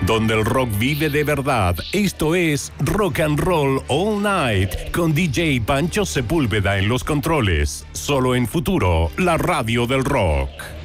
donde el rock vive de verdad. Esto es Rock and Roll All Night con DJ Pancho Sepúlveda en los controles. Solo en Futuro, la radio del rock.